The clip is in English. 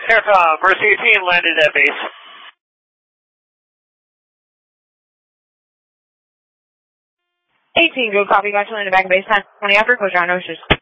Aircom, Mercy 18 landed at base. 18, good copy. Got you in the back of base. 20 after, close your eye, no issues.